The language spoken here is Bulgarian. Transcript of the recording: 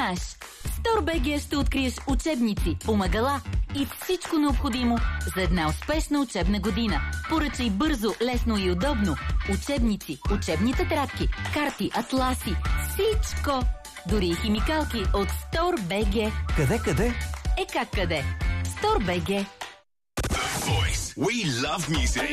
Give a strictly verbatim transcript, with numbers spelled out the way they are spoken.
знаеш. В StoreBG ще откриеш учебници, помагала и всичко необходимо за една успешна учебна година. Поръчай бързо, лесно и удобно. Учебници, учебни тетрадки, карти, атласи, всичко. Дори и химикалки от StoreBG. Къде, къде? Е как къде? StoreBG. The Voice. We love music.